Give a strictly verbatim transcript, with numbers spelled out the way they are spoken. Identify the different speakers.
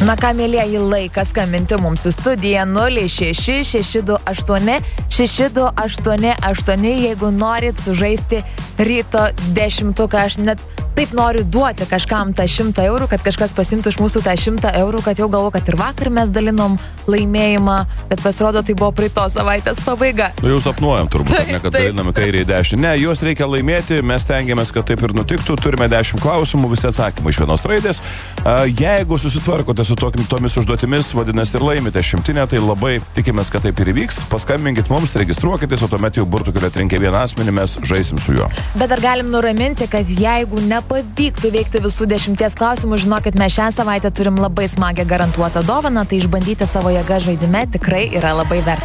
Speaker 1: Na ką, mėlieji, laikas skambinti mums į studiją nulis šeši šeši du aštuoni šeši du aštuoni aštuoni, jeigu norit sužaisti ryto dešimtuką. Aš net taip noriu duoti kažkam tą šimtą eurų, kad kažkas pasimtų iš mūsų tą šimtą eurų, kad jau galvoju, kad ir vakar mes dalinom laimėjimą, bet pasirodo, tai buvo praeitos savaitės pabaiga.
Speaker 2: Nu, jau sapnuojam turbūt, taip, ne, kad daliname kairį į dešinę. Ne, juos reikia laimėti, mes tengiamės, kad taip ir nutiktų. Turime dešimt klausimų, visi atsakymai iš vienos raidės. Jeigu susitvarkote su tokim, tomis užduotimis, vadinasi, ir laimite šimtinę, tai labai tikimės, kad taip ir įvyks. Paskambinkit mums, registruokitės, o tuomet jau burtų keliu atrinkę vieną asmenį, mes žaisim su juo.
Speaker 1: Bet dar galim nuraminti, kad jeigu nepavyktų veikti visų dešimties klausimų, žinokit, mes šią savaitę turim labai smagią garantuotą dovaną, tai išbandyti savo jėgą žaidime tikrai yra labai verta.